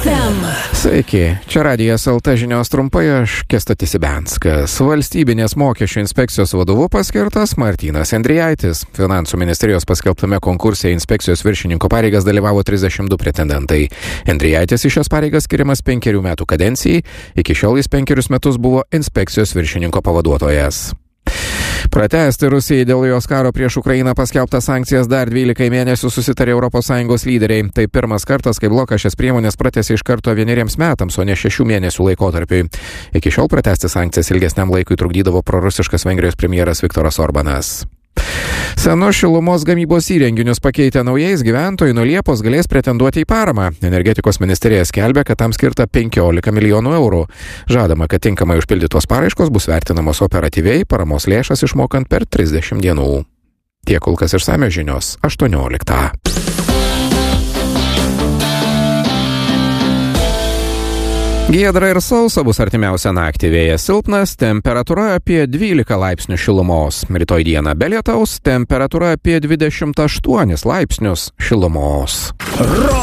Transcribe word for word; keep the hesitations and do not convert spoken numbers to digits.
ef em. Sveiki, čia Radijas el te žinios trumpai, aš Kęstutis Ibenskas. Valstybinės mokesčių inspekcijos vadovu paskirtas Martynas Endrijaitis. Finansų ministerijos paskelbtame konkurse inspekcijos viršininko pareigas dalyvavo trisdešimt du pretendentai. Endrijaitis į šias pareigas skiriamas penkerių metų kadencijai, iki šiol jis penkerius metus buvo inspekcijos viršininko pavaduotojas. Pratęsti Rusijai dėl jos karo prieš Ukrainą paskelbtas sankcijas dar dvylikai mėnesių susitarė Europos Sąjungos lyderiai. Tai pirmas kartas, kai blokas šias priemonės pratęsė iš karto vieneriems metams, o ne šešių mėnesių laikotarpiui. Iki šiol pratęsti sankcijas ilgesniam laikui trukdydavo prorusiškas Vengrijos premjeras Viktoras Orbanas. Senus šilumos gamybos įrenginius pakeitę naujais gyventojai nuo Liepos galės pretenduoti į paramą. Energetikos ministerija skelbia, kad tam skirta penkiolika milijonų eurų. Žadama, kad tinkamai užpildytos paraiškos bus vertinamos operatyviai, paramos lėšas išmokant per trisdešimt dienų. Tiek kol kas išsamios žinios aštuonioliktą. Giedra ir sausa bus artimiausią naktį, vėjas silpnas, temperatūra apie dvylika laipsnių šilumos. Rytoj dieną be lietaus, temperatūra apie dvidešimt aštuonis laipsnius šilumos.